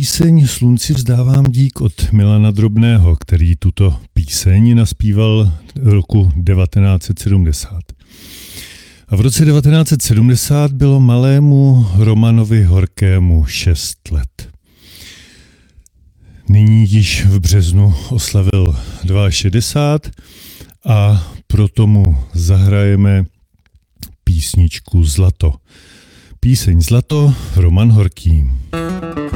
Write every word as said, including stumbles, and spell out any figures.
píseň Slunci vzdávám dík od Milana Drobného, který tuto píseň naspíval roku devatenáct set sedmdesát. A v roce devatenáct set sedmdesát bylo malému Romanovi Horkému šest let. Nyní již v březnu oslavil šedesát dva a proto mu zahrajeme písničku Zlato. Píseň Zlato, Roman Horký.